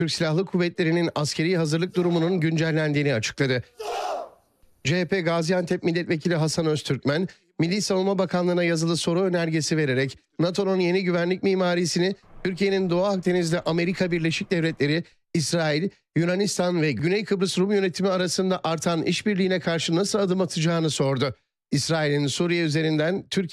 Türk Silahlı Kuvvetleri'nin askeri hazırlık durumunun güncellendiğini açıkladı. CHP Gaziantep Milletvekili Hasan Öztürkmen, Milli Savunma Bakanlığı'na yazılı soru önergesi vererek NATO'nun yeni güvenlik mimarisini Türkiye'nin Doğu Akdeniz'de Amerika Birleşik Devletleri, İsrail, Yunanistan ve Güney Kıbrıs Rum yönetimi arasında artan işbirliğine karşı nasıl adım atacağını sordu. İsrail'in Suriye üzerinden Türkiye